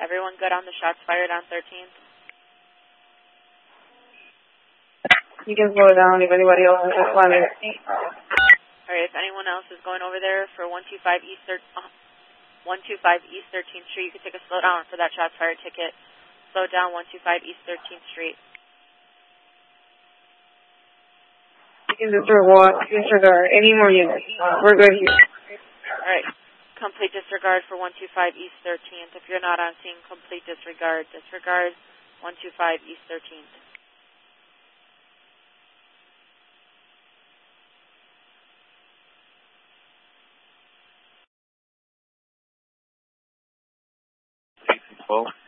Everyone good on the shots fired on 13th? You can slow down if anybody else is planning. Alright, if anyone else is going over there for 125 East 13th Street, you can take a slow down for that shots fired ticket. Slow down 125 East 13th Street. You can disregard any more units. We're good here. Alright, complete disregard for 125 East 13th. If you're not on scene, complete disregard. Disregard 125 East 13th. Well.